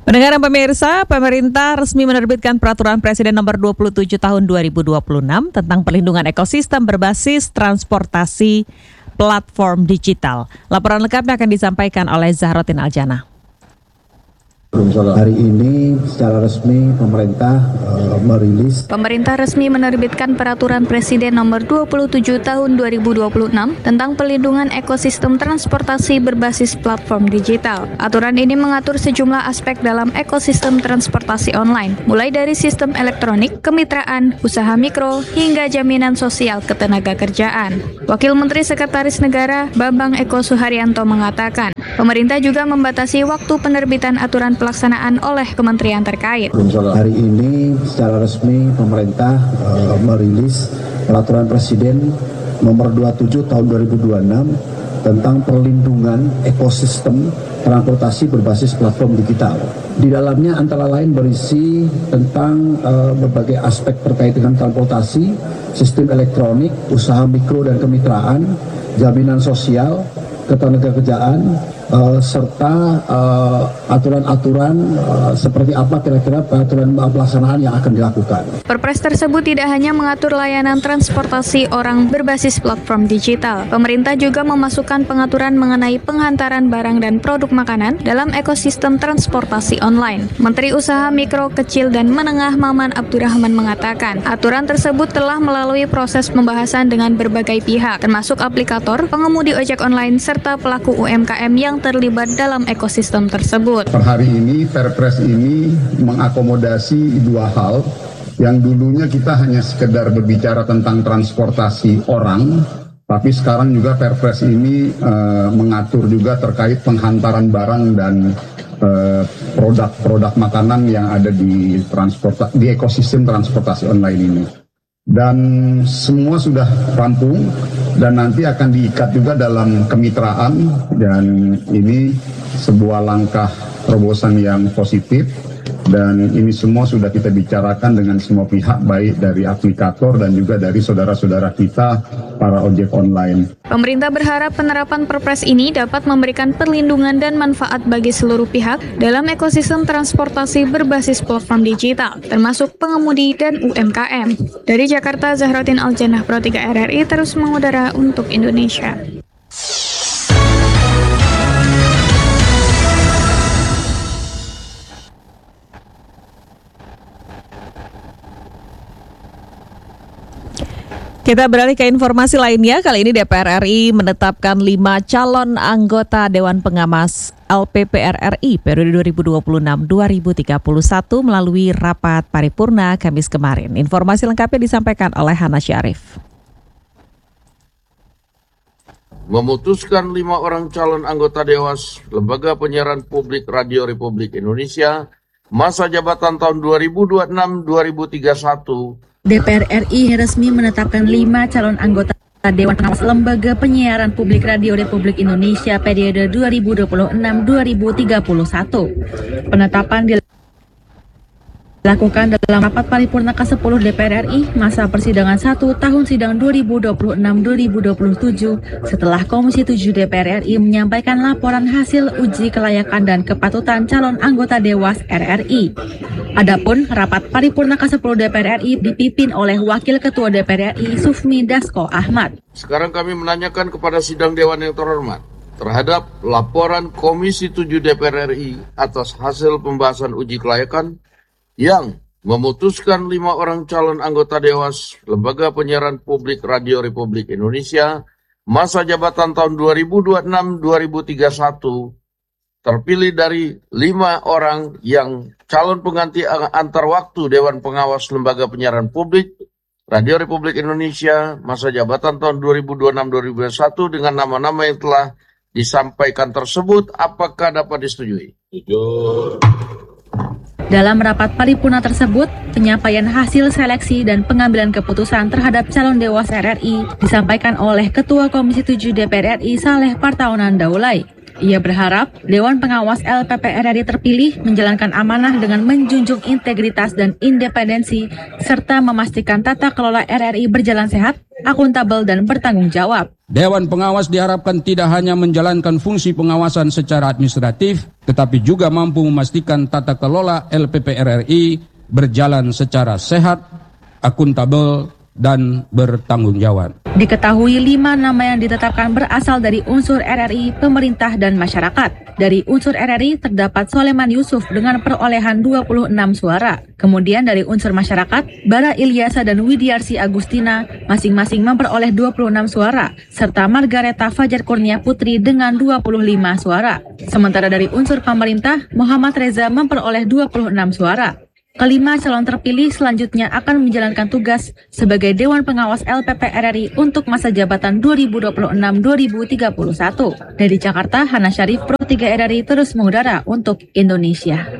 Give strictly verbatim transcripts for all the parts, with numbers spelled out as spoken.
Pendengar dan pemirsa, pemerintah resmi menerbitkan Peraturan Presiden Nomor dua puluh tujuh Tahun dua ribu dua puluh enam tentang perlindungan ekosistem berbasis transportasi platform digital. Laporan lengkapnya akan disampaikan oleh Zahrotin Aljana. Hari ini secara resmi pemerintah uh, merilis Pemerintah resmi menerbitkan Peraturan Presiden Nomor dua puluh tujuh Tahun dua ribu dua puluh enam tentang perlindungan ekosistem transportasi berbasis platform digital. Aturan ini mengatur sejumlah aspek dalam ekosistem transportasi online, mulai dari sistem elektronik, kemitraan, usaha mikro, hingga jaminan sosial ketenagakerjaan. Wakil Menteri Sekretaris Negara Bambang Eko Suharyanto mengatakan, pemerintah juga membatasi waktu penerbitan aturan pelaksanaan oleh kementerian terkait. Hari ini secara resmi pemerintah uh, merilis Peraturan Presiden Nomor dua puluh tujuh Tahun dua ribu dua puluh enam tentang perlindungan ekosistem transportasi berbasis platform digital. Di dalamnya antara lain berisi tentang uh, berbagai aspek terkait dengan transportasi, sistem elektronik, usaha mikro dan kemitraan, jaminan sosial, ketenagakerjaan, uh, serta uh, aturan-aturan uh, seperti apa kira-kira peraturan pelaksanaan yang akan dilakukan. Perpres tersebut tidak hanya mengatur layanan transportasi orang berbasis platform digital. Pemerintah juga memasukkan pengaturan mengenai penghantaran barang dan produk makanan dalam ekosistem transportasi online. Menteri Usaha Mikro, Kecil, dan Menengah Maman Abdurrahman mengatakan, aturan tersebut telah melalui proses pembahasan dengan berbagai pihak, termasuk aplikator, pengemudi ojek online, serta pelaku U M K M yang terlibat dalam ekosistem tersebut. Per hari ini, Perpres ini mengakomodasi dua hal. Yang dulunya kita hanya sekedar berbicara tentang transportasi orang, tapi sekarang juga Perpres ini uh, mengatur juga terkait penghantaran barang dan uh, produk-produk makanan yang ada di transport di ekosistem transportasi online ini. Dan semua sudah rampung dan nanti akan diikat juga dalam kemitraan, dan ini sebuah langkah terobosan yang positif. Dan ini semua sudah kita bicarakan dengan semua pihak, baik dari aplikator dan juga dari saudara-saudara kita, para ojek online. Pemerintah berharap penerapan Perpres ini dapat memberikan perlindungan dan manfaat bagi seluruh pihak dalam ekosistem transportasi berbasis platform digital, termasuk pengemudi dan U M K M. Dari Jakarta, Zahrotin Aljana, Pro tiga R R I, terus mengudara untuk Indonesia. Kita beralih ke informasi lainnya. Kali ini D P R R I menetapkan lima calon anggota Dewan Pengawas L P P R R I periode dua ribu dua puluh enam sampai dua ribu tiga puluh satu melalui rapat paripurna Kamis kemarin. Informasi lengkapnya disampaikan oleh Hana Syarif. Memutuskan lima orang calon anggota Dewas Lembaga Penyiaran Publik Radio Republik Indonesia masa jabatan tahun dua ribu dua puluh enam sampai dua ribu tiga puluh satu. D P R R I resmi menetapkan lima calon anggota Dewan Pengawas Lembaga Penyiaran Publik Radio Republik Indonesia periode dua ribu dua puluh enam sampai dua ribu tiga puluh satu. Penetapan dilakukan dalam rapat paripurna ke sepuluh D P R R I masa persidangan satu tahun sidang dua ribu dua puluh enam sampai dua ribu dua puluh tujuh setelah Komisi tujuh D P R R I menyampaikan laporan hasil uji kelayakan dan kepatutan calon anggota Dewas R R I. Adapun rapat paripurna ke sepuluh D P R R I dipimpin oleh Wakil Ketua D P R R I Sufmi Dasko Ahmad. Sekarang kami menanyakan kepada sidang Dewan yang terhormat terhadap laporan Komisi tujuh D P R R I atas hasil pembahasan uji kelayakan yang memutuskan lima orang calon anggota Dewas Lembaga Penyiaran Publik Radio Republik Indonesia masa jabatan tahun dua ribu dua puluh enam sampai dua ribu tiga puluh satu terpilih dari lima orang yang calon pengganti antar waktu Dewan Pengawas Lembaga Penyiaran Publik Radio Republik Indonesia masa jabatan tahun dua ribu dua puluh enam sampai dua ribu dua puluh satu dengan nama-nama yang telah disampaikan tersebut. Apakah dapat disetujui? Setuju. Dalam rapat paripurna tersebut, penyampaian hasil seleksi dan pengambilan keputusan terhadap calon Dewas R R I disampaikan oleh Ketua Komisi tujuh D P R R I Saleh Partaunan Daulay. Ia berharap Dewan Pengawas L P P R R I terpilih menjalankan amanah dengan menjunjung integritas dan independensi, serta memastikan tata kelola R R I berjalan sehat akuntabel, dan bertanggung jawab. Dewan Pengawas diharapkan tidak hanya menjalankan fungsi pengawasan secara administratif, tetapi juga mampu memastikan tata kelola L P P R R I berjalan secara sehat, akuntabel, dan bertanggung jawab. Diketahui lima nama yang ditetapkan berasal dari unsur R R I, pemerintah, dan masyarakat. Dari unsur R R I terdapat Soleman Yusuf dengan perolehan dua puluh enam suara. Kemudian dari unsur masyarakat, Bara Ilyasa dan Widiarsi Agustina masing-masing memperoleh dua puluh enam suara, serta Margareta Fajar Kurnia Putri dengan dua puluh lima suara. Sementara dari unsur pemerintah, Muhammad Reza memperoleh dua puluh enam suara. Kelima calon terpilih selanjutnya akan menjalankan tugas sebagai Dewan Pengawas L P P R R I untuk masa jabatan dua ribu dua puluh enam sampai dua ribu tiga puluh satu. Dari Jakarta, Hana Syarif, Pro tiga R R I terus mengudara untuk Indonesia.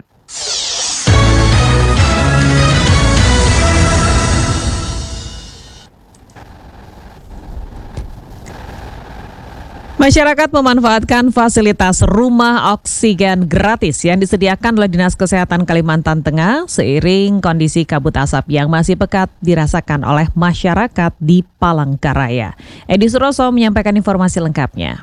Masyarakat memanfaatkan fasilitas rumah oksigen gratis yang disediakan oleh Dinas Kesehatan Kalimantan Tengah seiring kondisi kabut asap yang masih pekat dirasakan oleh masyarakat di Palangkaraya. Edi Suroso menyampaikan informasi lengkapnya.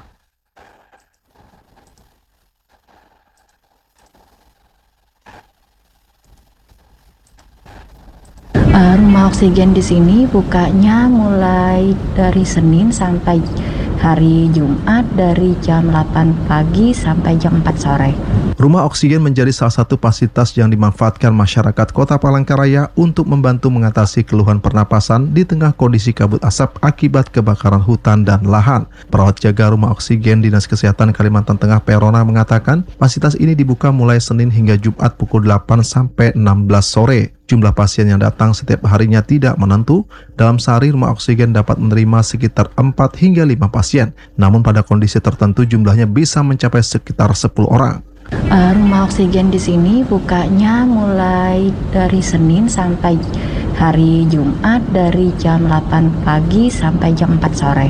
Uh, rumah oksigen di sini bukanya mulai dari Senin sampai hari Jumat dari jam delapan pagi sampai jam empat sore. Rumah oksigen menjadi salah satu fasilitas yang dimanfaatkan masyarakat Kota Palangkaraya untuk membantu mengatasi keluhan pernapasan di tengah kondisi kabut asap akibat kebakaran hutan dan lahan. Perawat jaga rumah oksigen Dinas Kesehatan Kalimantan Tengah Perona mengatakan fasilitas ini dibuka mulai Senin hingga Jumat pukul delapan sampai enam belas sore. Jumlah pasien yang datang setiap harinya tidak menentu. Dalam sehari rumah oksigen dapat menerima sekitar empat hingga lima pasien. Namun pada kondisi tertentu jumlahnya bisa mencapai sekitar sepuluh orang. Uh, rumah oksigen di sini bukanya mulai dari Senin sampai hari Jumat dari jam delapan pagi sampai jam empat sore.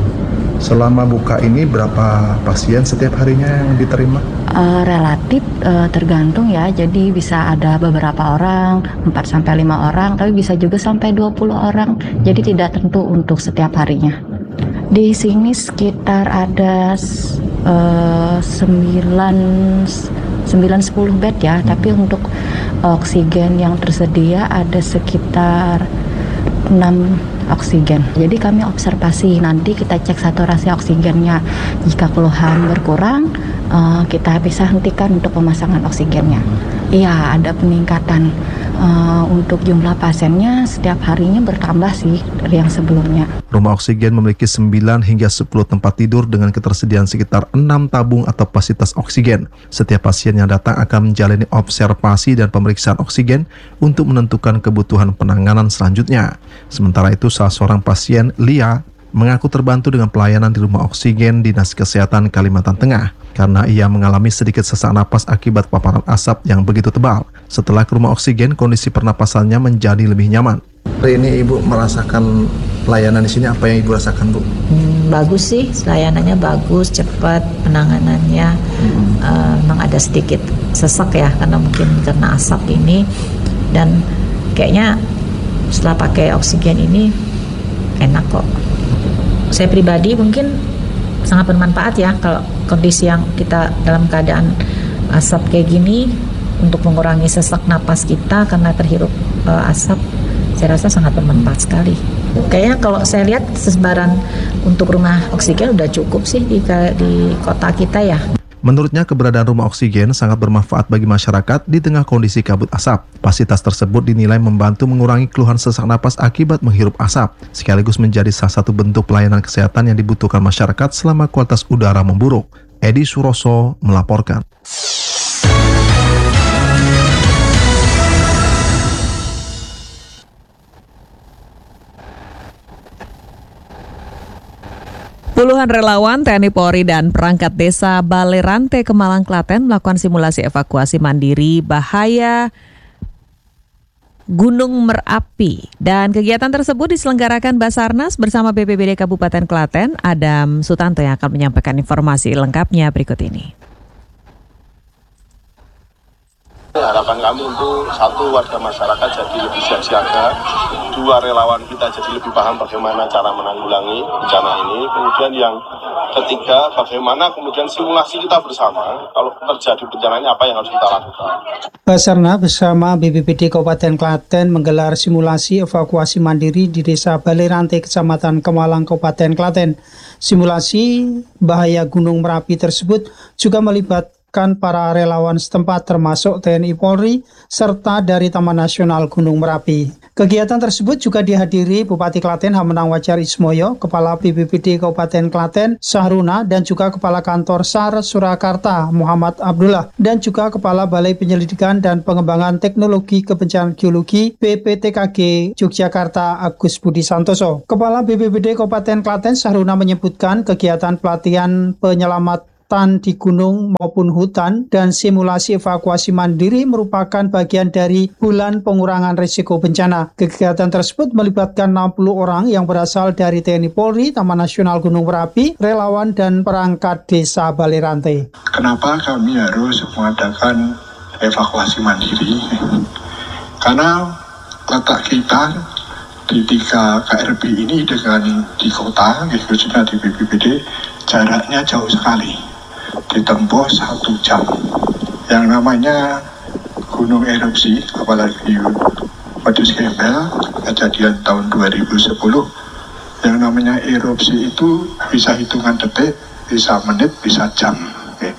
Selama buka ini berapa pasien setiap harinya yang diterima? Uh, relatif uh, tergantung ya, jadi bisa ada beberapa orang, empat sampai lima orang, tapi bisa juga sampai dua puluh orang, jadi tidak tentu untuk setiap harinya. Di sini sekitar ada uh, sembilan sepuluh bed ya, tapi untuk oksigen yang tersedia ada sekitar enam oksigen. Jadi kami observasi, nanti kita cek saturasi oksigennya. Jika keluhan berkurang, uh, kita bisa hentikan untuk pemasangan oksigennya. Iya, ada peningkatan uh, untuk jumlah pasiennya setiap harinya bertambah sih dari yang sebelumnya. Rumah oksigen memiliki sembilan hingga sepuluh tempat tidur dengan ketersediaan sekitar enam tabung atau fasilitas oksigen. Setiap pasien yang datang akan menjalani observasi dan pemeriksaan oksigen untuk menentukan kebutuhan penanganan selanjutnya. Sementara itu, salah seorang pasien, Lia, mengaku terbantu dengan pelayanan di rumah oksigen Dinas Kesehatan Kalimantan Tengah karena ia mengalami sedikit sesak napas akibat paparan asap yang begitu tebal. Setelah ke rumah oksigen, kondisi pernapasannya menjadi lebih nyaman. Hari ini Ibu merasakan pelayanan di sini, apa yang Ibu rasakan, Bu? Hmm, bagus sih, pelayanannya bagus, cepat, penanganannya hmm. uh, memang ada sedikit sesak ya, karena mungkin karena asap ini, dan kayaknya setelah pakai oksigen ini enak kok. Saya pribadi mungkin sangat bermanfaat ya kalau kondisi yang kita dalam keadaan asap kayak gini, untuk mengurangi sesak napas kita karena terhirup uh, asap. Saya rasa sangat bermanfaat sekali. Kayaknya kalau saya lihat sebaran untuk rumah oksigen udah cukup sih di, di kota kita ya. Menurutnya, keberadaan rumah oksigen sangat bermanfaat bagi masyarakat di tengah kondisi kabut asap. Fasilitas tersebut dinilai membantu mengurangi keluhan sesak napas akibat menghirup asap, sekaligus menjadi salah satu bentuk pelayanan kesehatan yang dibutuhkan masyarakat selama kualitas udara memburuk. Edi Suroso melaporkan. Puluhan relawan T N I Polri dan perangkat desa Balerante Kemalang Klaten melakukan simulasi evakuasi mandiri bahaya Gunung Merapi. Dan kegiatan tersebut diselenggarakan Basarnas bersama B P B D Kabupaten Klaten. Adam Sutanto yang akan menyampaikan informasi lengkapnya berikut ini. harapan kami untuk satu, warga masyarakat jadi lebih siap siaga, dua, relawan kita jadi lebih paham bagaimana cara menanggulangi bencana ini, kemudian yang ketiga, bagaimana kemudian simulasi kita bersama kalau terjadi bencananya apa yang harus kita lakukan. Basarnas bersama B P B D Kabupaten Klaten menggelar simulasi evakuasi mandiri di Desa Balai Rantai, Kecamatan Kemalang, Kabupaten Klaten. Simulasi bahaya Gunung Merapi tersebut juga melibatkan para relawan setempat termasuk T N I Polri serta dari Taman Nasional Gunung Merapi. Kegiatan tersebut juga dihadiri Bupati Klaten Hamenang Wajar Ismoyo, Kepala B P B D Kabupaten Klaten Sahruna, dan juga Kepala Kantor SAR Surakarta Muhammad Abdullah, dan juga Kepala Balai Penyelidikan dan Pengembangan Teknologi Kebencanaan Geologi B P T K G Yogyakarta Agus Budi Santoso. Kepala B P B D Kabupaten Klaten Sahruna menyebutkan kegiatan pelatihan penyelamat di gunung maupun hutan dan simulasi evakuasi mandiri merupakan bagian dari Bulan Pengurangan Risiko Bencana. Kegiatan tersebut melibatkan enam puluh orang yang berasal dari T N I Polri, Taman Nasional Gunung Merapi, relawan, dan perangkat desa Balai Rantai. Kenapa kami harus mengadakan evakuasi mandiri? Karena letak kita di tiga K R B ini dengan di kota, khususnya di B P B D, jaraknya jauh sekali. Ditempuh satu jam. Yang namanya gunung erupsi, apalagi Wadus Gembel, kejadian tahun dua ribu sepuluh, yang namanya erupsi itu bisa hitungan detik, bisa menit, bisa jam. Oke.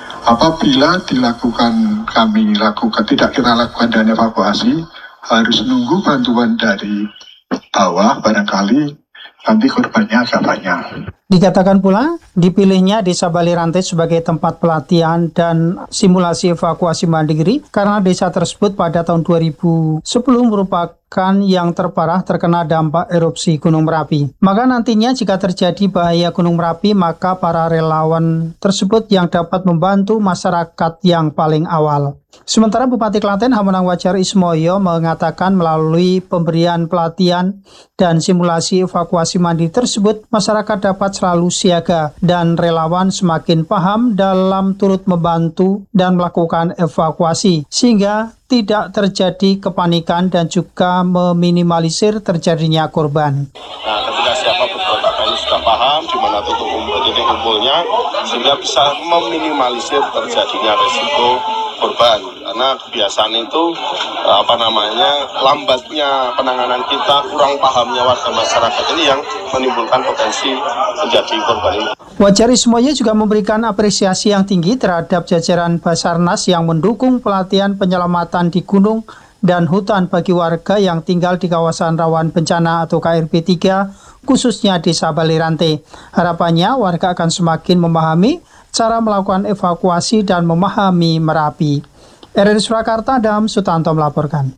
Apabila dilakukan, kami lakukan, tidak kita lakukan dan evakuasi, harus nunggu bantuan dari bawah, barangkali nanti korbannya agak banyak. Dikatakan pula, dipilihnya Desa Balai Rantai sebagai tempat pelatihan dan simulasi evakuasi mandiri karena desa tersebut pada tahun dua ribu sepuluh merupakan yang terparah terkena dampak erupsi Gunung Merapi. Maka nantinya jika terjadi bahaya Gunung Merapi, maka para relawan tersebut yang dapat membantu masyarakat yang paling awal. Sementara Bupati Klaten Hamenang Wajar Ismoyo mengatakan melalui pemberian pelatihan dan simulasi evakuasi mandiri tersebut, masyarakat dapat selalu siaga dan relawan semakin paham dalam turut membantu dan melakukan evakuasi sehingga tidak terjadi kepanikan dan juga meminimalisir terjadinya korban. Nah, ketika siapa beberapa kali sudah paham di mana titik kumpul titik kumpulnya, sehingga bisa meminimalisir terjadinya resiko korban. Karena kebiasaan itu apa namanya lambatnya penanganan kita, kurang pahamnya warga masyarakat ini yang menimbulkan potensi terjadi korban ini. Wajar Ismoyo juga memberikan apresiasi yang tinggi terhadap jajaran Basarnas yang mendukung pelatihan penyelamatan di gunung dan hutan bagi warga yang tinggal di kawasan rawan bencana atau K R B tiga, khususnya Desa Balai Rantai. Harapannya warga akan semakin memahami cara melakukan evakuasi dan memahami Merapi. R R I Surakarta, Adam Sutanto melaporkan.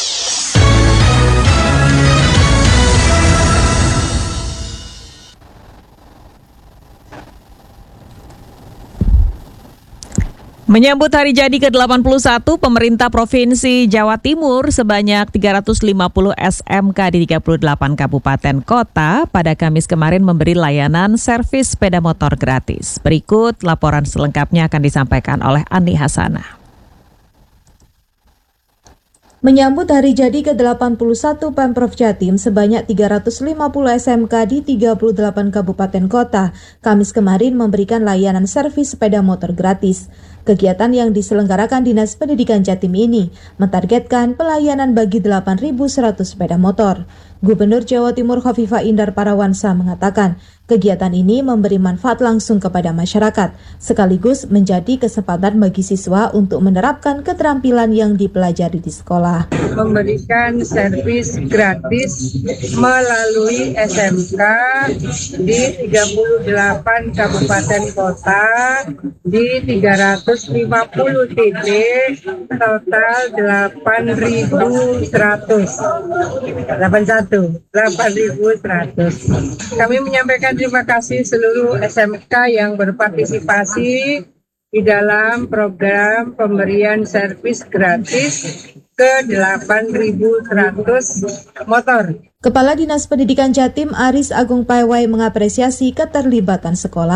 Menyambut hari jadi ke delapan puluh satu, pemerintah Provinsi Jawa Timur sebanyak tiga ratus lima puluh S M K di tiga puluh delapan kabupaten kota pada Kamis kemarin memberi layanan servis sepeda motor gratis. Berikut laporan selengkapnya akan disampaikan oleh Ani Hasanah. Menyambut hari jadi ke delapan puluh satu Pemprov Jatim sebanyak tiga ratus lima puluh S M K di tiga puluh delapan kabupaten kota, Kamis kemarin memberikan layanan servis sepeda motor gratis. Kegiatan yang diselenggarakan Dinas Pendidikan Jatim ini mentargetkan pelayanan bagi delapan ribu seratus sepeda motor. Gubernur Jawa Timur Khofifah Indar Parawansa mengatakan, kegiatan ini memberi manfaat langsung kepada masyarakat, sekaligus menjadi kesempatan bagi siswa untuk menerapkan keterampilan yang dipelajari di sekolah. Memberikan servis gratis melalui S M K di tiga puluh delapan kabupaten kota di tiga ratus lima puluh titik, total delapan ribu seratus. delapan ribu seratus. Kami menyampaikan terima kasih seluruh S M K yang berpartisipasi di dalam program pemberian servis gratis ke delapan ribu seratus motor. Kepala Dinas Pendidikan Jatim Aris Agung Paiwai mengapresiasi keterlibatan sekolah,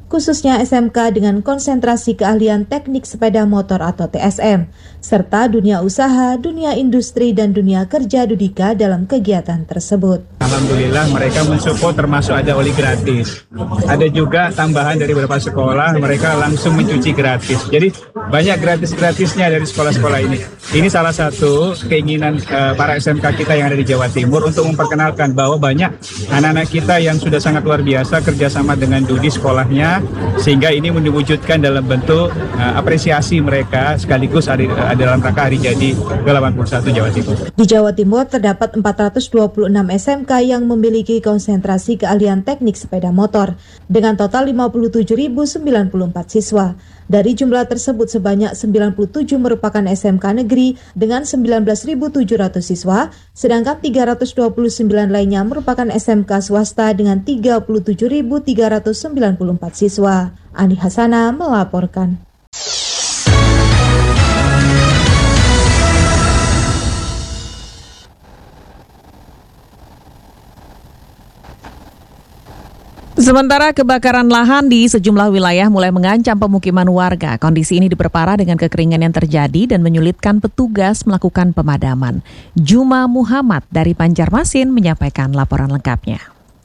khususnya S M K dengan konsentrasi keahlian teknik sepeda motor atau T S M, serta dunia usaha, dunia industri, dan dunia kerja Dudika dalam kegiatan tersebut. Alhamdulillah mereka mensupport, termasuk ada oli gratis. Ada juga tambahan dari beberapa sekolah, mereka langsung mencuci gratis. Jadi banyak gratis-gratisnya dari sekolah-sekolah ini. Ini salah satu keinginan uh, para S M K kita yang ada di Jawa Timur untuk memperkenalkan bahwa banyak anak-anak kita yang sudah sangat luar biasa kerjasama dengan Dudi sekolahnya, sehingga ini diwujudkan dalam bentuk uh, apresiasi mereka sekaligus ada, uh, dalam rangka hari jadi ke delapan puluh satu Jawa Timur. Di Jawa Timur terdapat empat ratus dua puluh enam S M K yang memiliki konsentrasi keahlian teknik sepeda motor dengan total lima puluh tujuh ribu sembilan puluh empat siswa. Dari jumlah tersebut sebanyak sembilan puluh tujuh merupakan S M K negeri dengan sembilan belas ribu tujuh ratus siswa, sedangkan tiga ratus dua puluh sembilan lainnya merupakan S M K swasta dengan tiga puluh tujuh ribu tiga ratus sembilan puluh empat siswa. Ani Hasana melaporkan. Sementara kebakaran lahan di sejumlah wilayah mulai mengancam pemukiman warga. Kondisi ini diperparah dengan kekeringan yang terjadi dan menyulitkan petugas melakukan pemadaman. Juma Muhammad dari Banjarmasin menyampaikan laporan lengkapnya.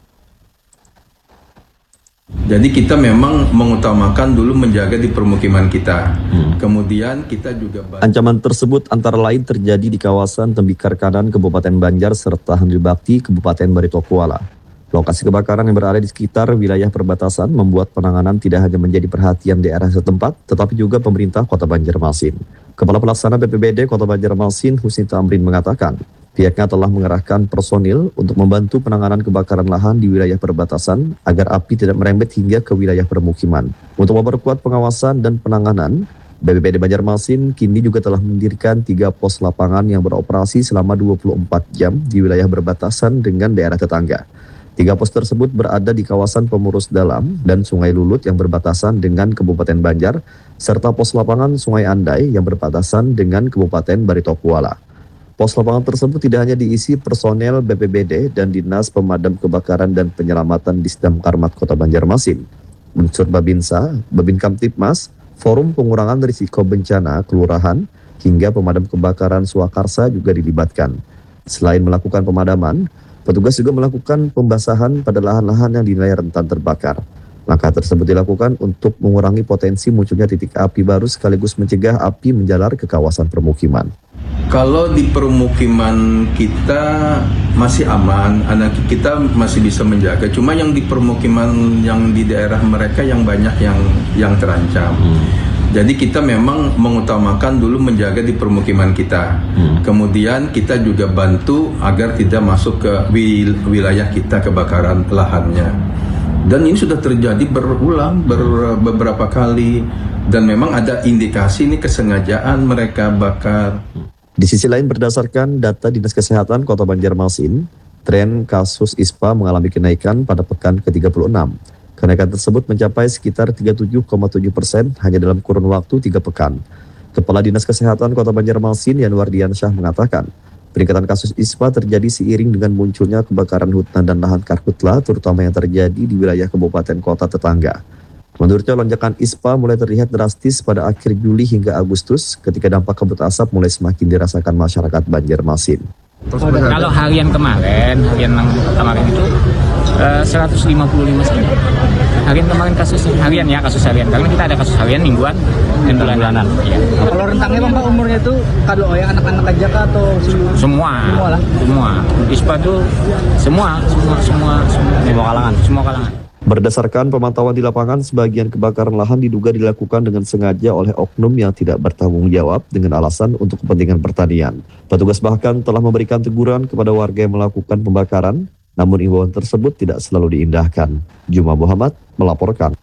Jadi kita memang mengutamakan dulu menjaga di permukiman kita. Hmm. Kemudian kita juga... Ancaman tersebut antara lain terjadi di kawasan Tembikar Kanan, Kabupaten Banjar, serta Handil Bakti, Kabupaten Barito Kuala. Lokasi kebakaran yang berada di sekitar wilayah perbatasan membuat penanganan tidak hanya menjadi perhatian daerah setempat, tetapi juga pemerintah Kota Banjarmasin. Kepala Pelaksana B P B D Kota Banjarmasin, Husni Tamrin, mengatakan pihaknya telah mengerahkan personil untuk membantu penanganan kebakaran lahan di wilayah perbatasan agar api tidak merembet hingga ke wilayah permukiman. Untuk memperkuat pengawasan dan penanganan, B P B D Banjarmasin kini juga telah mendirikan tiga pos lapangan yang beroperasi selama dua puluh empat jam di wilayah berbatasan dengan daerah tetangga. Tiga pos tersebut berada di kawasan Pemurus Dalam dan Sungai Lulut yang berbatasan dengan Kabupaten Banjar, serta pos lapangan Sungai Andai yang berbatasan dengan Kabupaten Barito Kuala. Pos lapangan tersebut tidak hanya diisi personel B P B D dan Dinas Pemadam Kebakaran dan Penyelamatan Disdam Karmat Kota Banjarmasin, unsur Babinsa, Babin Kamtipmas, Forum Pengurangan Risiko Bencana Kelurahan, hingga pemadam kebakaran Swakarsa juga dilibatkan. Selain melakukan pemadaman, petugas juga melakukan pembasahan pada lahan-lahan yang dinilai rentan terbakar. Langkah tersebut dilakukan untuk mengurangi potensi munculnya titik api baru sekaligus mencegah api menjalar ke kawasan permukiman. Kalau di permukiman kita masih aman, anak kita masih bisa menjaga. Cuma yang di permukiman yang di daerah mereka yang banyak yang yang terancam. Hmm. Jadi kita memang mengutamakan dulu menjaga di permukiman kita. Hmm. Kemudian kita juga bantu agar tidak masuk ke wil- wilayah kita kebakaran lahannya. Dan ini sudah terjadi berulang ber- beberapa kali. Dan memang ada indikasi ini kesengajaan mereka bakar. Di sisi lain, berdasarkan data Dinas Kesehatan Kota Banjarmasin, tren kasus I S P A mengalami kenaikan pada pekan ke tiga puluh enam. Kenaikan tersebut mencapai sekitar tiga puluh tujuh koma tujuh persen hanya dalam kurun waktu tiga pekan. Kepala Dinas Kesehatan Kota Banjarmasin, Yanwar Diansyah, mengatakan peningkatan kasus I S P A terjadi seiring dengan munculnya kebakaran hutan dan lahan karhutla, terutama yang terjadi di wilayah kabupaten kota tetangga. Menurutnya, lonjakan I S P A mulai terlihat drastis pada akhir Juli hingga Agustus ketika dampak kabut asap mulai semakin dirasakan masyarakat Banjarmasin. Kalau harian kemarin, harian kemarin itu uh, seratus lima puluh lima sekali. Harian kemarin kasusnya, harian ya kasus harian. Karena kita ada kasus harian mingguan dan bulanan. Ya. Kalau rentangnya bang, Pak, umurnya itu kalau yang anak-anak aja kah atau seluruh? Semua, semua lah. Semua. I S P A itu semua, semua, semua, semua, semua kalangan, semua kalangan. Berdasarkan pemantauan di lapangan, sebagian kebakaran lahan diduga dilakukan dengan sengaja oleh oknum yang tidak bertanggung jawab dengan alasan untuk kepentingan pertanian. Petugas bahkan telah memberikan teguran kepada warga yang melakukan pembakaran, namun imbauan tersebut tidak selalu diindahkan. Juma Muhammad melaporkan.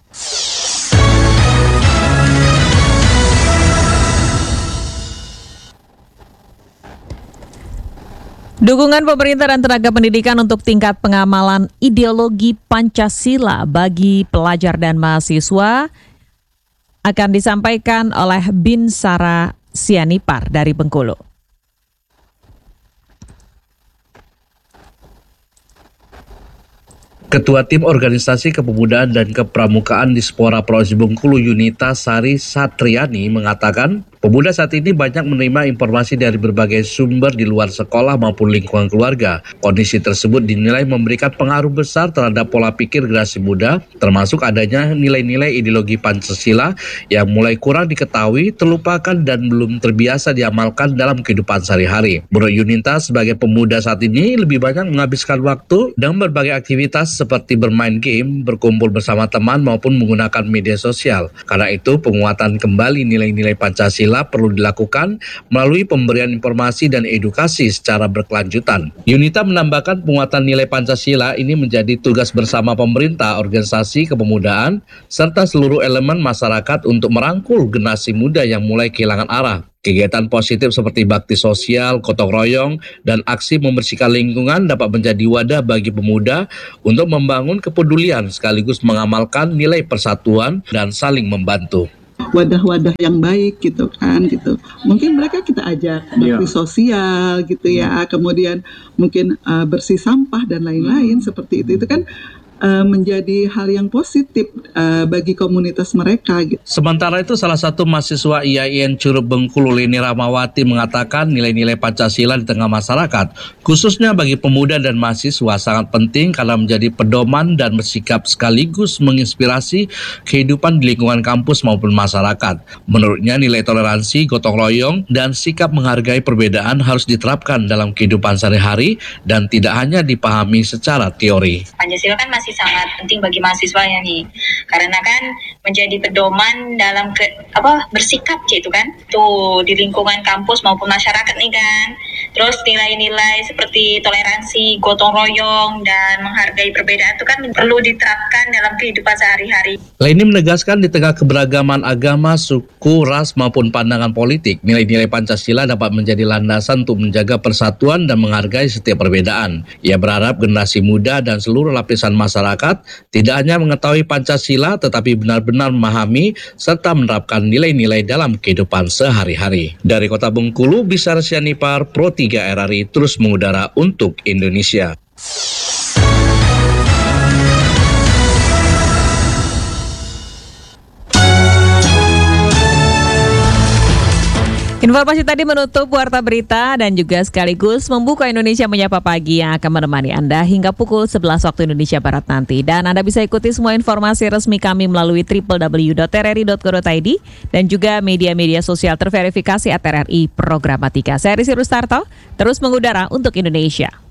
Dukungan pemerintah dan tenaga pendidikan untuk tingkat pengamalan ideologi Pancasila bagi pelajar dan mahasiswa akan disampaikan oleh Bin Sara Sianipar dari Bengkulu. Ketua Tim Organisasi Kepemudaan dan Kepramukaan Dispora Provinsi Bengkulu Yunita Sari Satriani mengatakan, pemuda saat ini banyak menerima informasi dari berbagai sumber di luar sekolah maupun lingkungan keluarga. Kondisi tersebut dinilai memberikan pengaruh besar terhadap pola pikir generasi muda, termasuk adanya nilai-nilai ideologi Pancasila yang mulai kurang diketahui, terlupakan dan belum terbiasa diamalkan dalam kehidupan sehari-hari. Menurut Yunita, sebagai pemuda saat ini lebih banyak menghabiskan waktu dengan berbagai aktivitas seperti bermain game, berkumpul bersama teman maupun menggunakan media sosial. Karena itu, penguatan kembali nilai-nilai Pancasila perlu dilakukan melalui pemberian informasi dan edukasi secara berkelanjutan. Yunita menambahkan penguatan nilai Pancasila ini menjadi tugas bersama pemerintah, organisasi kepemudaan, serta seluruh elemen masyarakat untuk merangkul generasi muda yang mulai kehilangan arah. Kegiatan positif seperti bakti sosial, gotong royong, dan aksi membersihkan lingkungan dapat menjadi wadah bagi pemuda untuk membangun kepedulian sekaligus mengamalkan nilai persatuan dan saling membantu. Wadah-wadah yang baik gitu kan gitu. Mungkin mereka kita ajak bakti sosial gitu ya, kemudian mungkin uh, bersih sampah dan lain-lain seperti itu. Itu kan Uh, menjadi hal yang positif uh, bagi komunitas mereka. Gitu. Sementara itu, salah satu mahasiswa I A I N Curug Bengkulu, Leni Ramawati, mengatakan nilai-nilai Pancasila di tengah masyarakat, khususnya bagi pemuda dan mahasiswa, sangat penting karena menjadi pedoman dan bersikap sekaligus menginspirasi kehidupan di lingkungan kampus maupun masyarakat. Menurutnya, nilai toleransi, gotong royong, dan sikap menghargai perbedaan harus diterapkan dalam kehidupan sehari-hari dan tidak hanya dipahami secara teori. Pancasila kan masih sangat penting bagi mahasiswa ya nih, karena kan menjadi pedoman dalam ke, apa bersikap gitu kan, tuh di lingkungan kampus maupun masyarakat nih kan. Terus nilai-nilai seperti toleransi, gotong royong, dan menghargai perbedaan itu kan perlu diterapkan dalam kehidupan sehari-hari. Leni menegaskan di tengah keberagaman agama, suku, ras maupun pandangan politik, nilai-nilai Pancasila dapat menjadi landasan untuk menjaga persatuan dan menghargai setiap perbedaan. Ia berharap generasi muda dan seluruh lapisan masyarakat tidak hanya mengetahui Pancasila tetapi benar-benar memahami serta menerapkan nilai-nilai dalam kehidupan sehari-hari. Dari Kota Bengkulu, Bisar Sianipar, Pro tiga R R I terus mengudara untuk Indonesia. Informasi tadi menutup Warta Berita dan juga sekaligus membuka Indonesia Menyapa Pagi yang akan menemani Anda hingga pukul sebelas waktu Indonesia Barat nanti. Dan Anda bisa ikuti semua informasi resmi kami melalui w w w dot r r i dot co dot i d dan juga media-media sosial terverifikasi at R R I Programatika. Saya Risi Rustarto, terus mengudara untuk Indonesia.